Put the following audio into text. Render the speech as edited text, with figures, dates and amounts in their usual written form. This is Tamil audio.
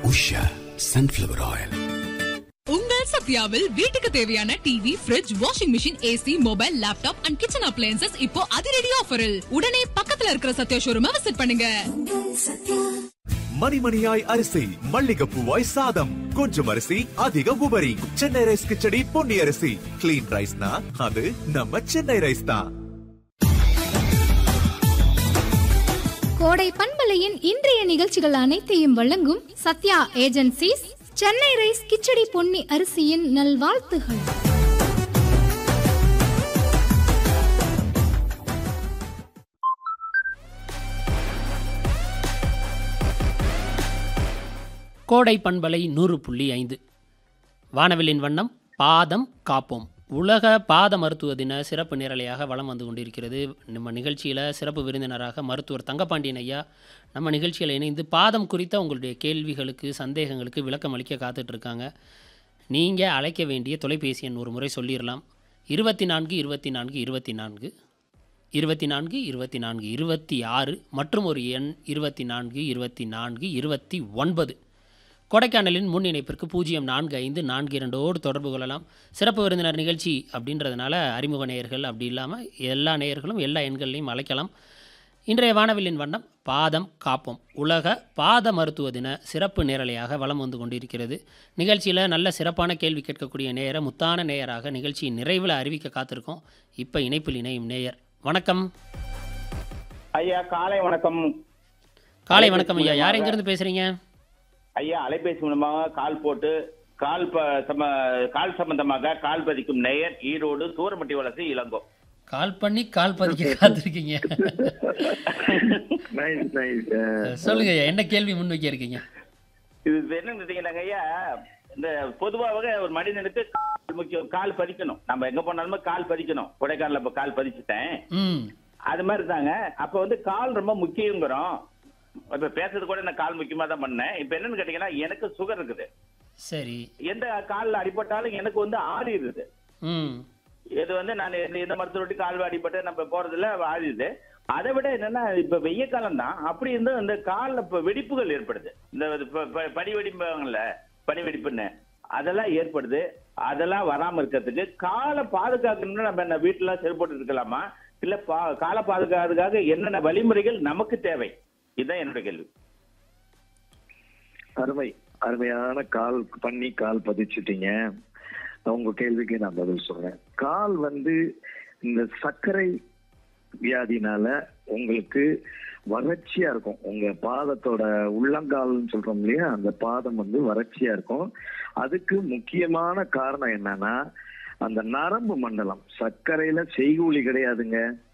Usha sunflower oil. உங்கள் சத்யாவில் வீட்டுக்கு தேவையான TV, fridge, washing machine, AC, mobile, laptop and kitchen appliances இப்போ அதிரடி ஆஃபரில். உடனே பக்கத்துல இருக்கிற சத்யா ஷோரூமை விசிட் பண்ணுங்க. மணிமணியாய் அரிசி, மல்லிகைப்பூவாய் சாதம், கொஞ்சம் அரிசி அதிக உபரி. சென்னை ரைஸ் கிச்சடி பொன்னி அரிசி. கிளீன் ரைஸ்னா அது நம்ம சென்னை ரைஸ் தான். கோடை பண்பலையின் இன்றைய நிகழ்ச்சிகள் அனைத்தையும் வழங்கும் சத்யா ஏஜென்சிஸ், சென்னை ரைஸ் கிச்சடி பொன்னி அரிசியின் நல்வாழ்த்துகள். கோடை பண்பலை 100.5 வானவிலின் வண்ணம் பாதம் காப்போம். உலக பாத மருத்துவ தின சிறப்பு நேரலையாக வலம் வந்து கொண்டிருக்கிறது. நம்ம நிகழ்ச்சியில் சிறப்பு விருந்தினராக மருத்துவர் தங்கப்பாண்டியன் ஐயா நம்ம நிகழ்ச்சியில் இணைந்து பாதம் குறித்த உங்களுடைய கேள்விகளுக்கு, சந்தேகங்களுக்கு விளக்கம் அளிக்க காத்துட்ருக்காங்க. நீங்கள் அழைக்க வேண்டிய தொலைபேசி எண் ஒரு முறை சொல்லிடலாம். 24 24 24 24 24 26 மற்றும் ஒரு எண் 24 24 29. கொடைக்கானலின் முன் இணைப்பிற்கு 045442 தொடர்பு கொள்ளலாம். சிறப்பு விருந்தினர் நிகழ்ச்சி அப்படின்றதுனால அறிமுக நேயர்கள் அப்படி இல்லாமல் எல்லா நேயர்களும் எல்லா எண்கள்லையும் அழைக்கலாம். இன்றைய வானவிலின் வண்ணம் பாதம் காப்போம். உலக பாத மருத்துவ தின சிறப்பு நேரலையாக வலம் வந்து கொண்டிருக்கிறது. நிகழ்ச்சியில் நல்ல சிறப்பான கேள்வி கேட்கக்கூடிய நேயரை முத்தான நேயராக நிகழ்ச்சியின் நிறைவில் அறிவிக்க காத்திருக்கோம். இப்போ இணைப்பில் இணையும் நேயர். வணக்கம் ஐயா. காலை வணக்கம். காலை வணக்கம் ஐயா. யார் எங்கேருந்து பேசுகிறீங்க ஐயா? அலைபேசி மூலமாக கால் போட்டு கால் சம்பந்தமாக கால் பதிக்கும் நேயர், ஈரோடு சூரமட்டி வலசை இளங்கோ. கால் பண்ணி கால் பதிக்க காத்திருக்கீங்க. சொல்லுங்க ஐயா, என்ன கேள்வி முன்வைக்க இருக்கீங்க? இது என்னன்னு கேட்டீங்கன்னாங்க ஐயா, இந்த பொதுவாக ஒரு மனிதனுக்கு முக்கியம், கால் பதிக்கணும். நம்ம எங்க போனாலுமே கால் பதிக்கணும். கொடைக்கானல இப்ப கால் பதிச்சுட்டேன், அது மாதிரி தாங்க. அப்ப வந்து கால் ரொம்ப முக்கியங்கிறோம். இப்ப பேசுறது கூட நான் கால் முக்கியமா தான் பண்ணேன். இப்ப என்னன்னு கேட்டீங்கன்னா, எனக்கு சுகர் இருக்குது. சரி. எந்த காலில் அடிபட்டாலும் எனக்கு வந்து ஆறிடுது. இது வந்து நான் இந்த மருத்துவ கால் அடிபட்டு நம்ம போறதுல ஆறிடுது. அதை விட என்னன்னா, இப்ப வெய்ய காலம் தான். அப்படி இருந்து இந்த காலில் இப்ப வெடிப்புகள் ஏற்படுது. இந்த பனி வெடிப்பாங்கல்ல, பனி வெடிப்புன்னு அதெல்லாம் ஏற்படுது. அதெல்லாம் வராம இருக்கிறதுக்கு காலை பாதுகாக்கணும்னு நம்ம என்ன வீட்டுல செருப்போட்டு இருக்கலாமா, இல்ல காலை பாதுகாக்கிறதுக்காக என்னென்ன வழிமுறைகள் நமக்கு தேவை? இதுதான் என்னோட கேள்வி. அருமையான கால் பண்ணி கால் பதிச்சுட்டீங்க. உங்க கேள்விக்கு நான் பதில் சொல்றேன். கால் வந்து இந்த சர்க்கரை வியாதினால உங்களுக்கு வறட்சியா இருக்கும். உங்க பாதத்தோட உள்ளங்கால்னு சொல்றோம் இல்லையா, அந்த பாதம் வந்து வறட்சியா இருக்கும். அதுக்கு முக்கியமான காரணம் என்னன்னா, அந்த நரம்பு மண்டலம். சர்க்கரையில செய்கூலி கிடையாதுங்க.